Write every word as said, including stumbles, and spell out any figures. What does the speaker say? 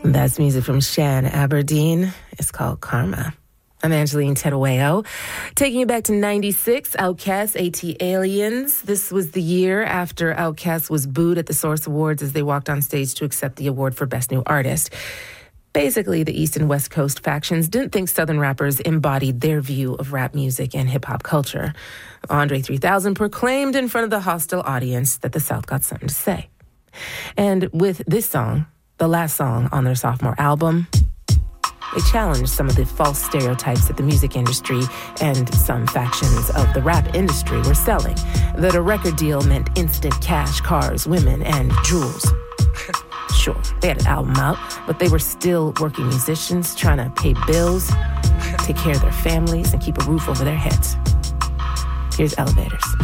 That's music from Shan Aberdeen. It's called Karma. I'm Angeline Terueo. Taking you back to ninety-six, Outkast, AT-Aliens. This was the year after Outkast was booed at the Source Awards as they walked on stage to accept the award for Best New Artist. Basically, the East and West Coast factions didn't think Southern rappers embodied their view of rap music and hip-hop culture. Andre three thousand proclaimed in front of the hostile audience that the South got something to say. And with this song, the last song on their sophomore album, they challenged some of the false stereotypes that the music industry and some factions of the rap industry were selling, that a record deal meant instant cash, cars, women, and jewels. Sure, they had an album out, but they were still working musicians trying to pay bills, take care of their families, and keep a roof over their heads. Here's Elevators.